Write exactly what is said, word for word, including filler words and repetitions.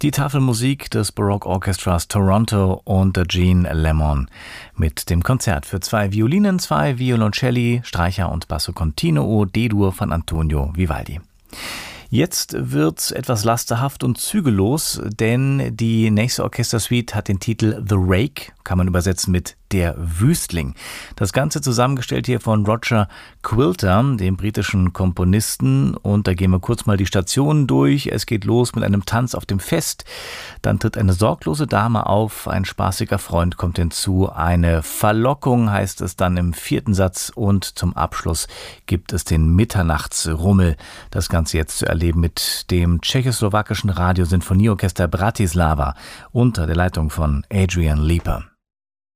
Die Tafelmusik des Baroque Orchestras Toronto unter Jean Lemon mit dem Konzert für zwei Violinen, zwei Violoncelli, Streicher und Basso Continuo D-Dur von Antonio Vivaldi. Jetzt wird's etwas lasterhaft und zügellos, denn die nächste Orchestersuite hat den Titel The Rake, kann man übersetzen mit Der Wüstling. Das Ganze zusammengestellt hier von Roger Quilter, dem britischen Komponisten. Und da gehen wir kurz mal die Stationen durch. Es geht los mit einem Tanz auf dem Fest. Dann tritt eine sorglose Dame auf, ein spaßiger Freund kommt hinzu. Eine Verlockung heißt es dann im vierten Satz. Und zum Abschluss gibt es den Mitternachtsrummel. Das Ganze jetzt zu erleben mit dem tschechoslowakischen Radiosinfonieorchester Bratislava unter der Leitung von Adrian Leeper.